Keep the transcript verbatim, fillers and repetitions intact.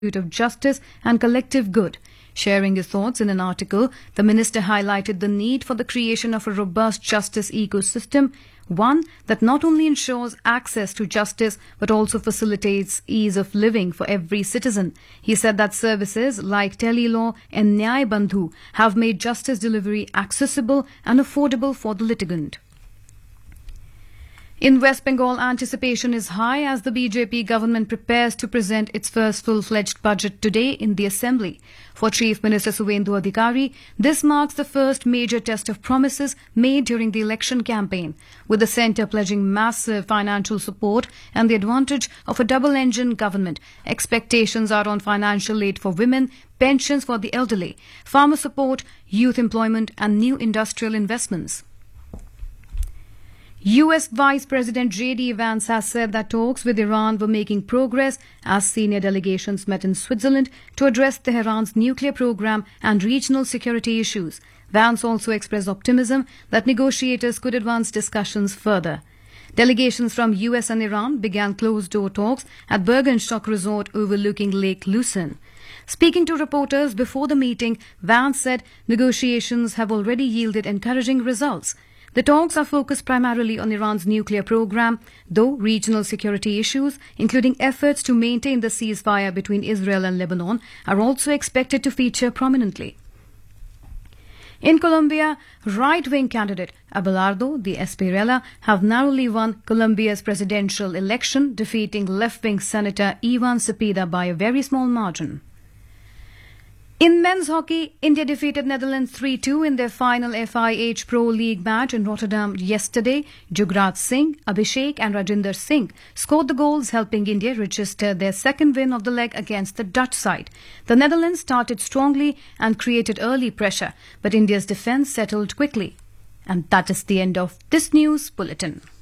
of justice and collective good. Sharing his thoughts in an article, the minister highlighted the need for the creation of a robust justice ecosystem, one that not only ensures access to justice but also facilitates ease of living for every citizen. He said that services like Telelaw and Nyay Bandhu have made justice delivery accessible and affordable for the litigant. In West Bengal, anticipation is high as the B J P government prepares to present its first full-fledged budget today in the Assembly. For Chief Minister Suvendu Adhikari, this marks the first major test of promises made during the election campaign, with the centre pledging massive financial support and the advantage of a double-engine government. Expectations are on financial aid for women, pensions for the elderly, farmer support, youth employment and new industrial investments. U S Vice President J D Vance has said that talks with Iran were making progress as senior delegations met in Switzerland to address Tehran's nuclear program and regional security issues. Vance also expressed optimism that negotiators could advance discussions further. Delegations from U S and Iran began closed-door talks at Bergenstock Resort overlooking Lake Lucerne. Speaking to reporters before the meeting, Vance said negotiations have already yielded encouraging results. The talks are focused primarily on Iran's nuclear program, though regional security issues, including efforts to maintain the ceasefire between Israel and Lebanon, are also expected to feature prominently. In Colombia, right-wing candidate Abelardo de Espriella have narrowly won Colombia's presidential election, defeating left-wing Senator Ivan Cepeda by a very small margin. In men's hockey, India defeated Netherlands three two in their final F I H Pro League match in Rotterdam yesterday. Jugraj Singh, Abhishek and Rajinder Singh scored the goals, helping India register their second win of the leg against the Dutch side. The Netherlands started strongly and created early pressure, but India's defence settled quickly. And that is the end of this news bulletin.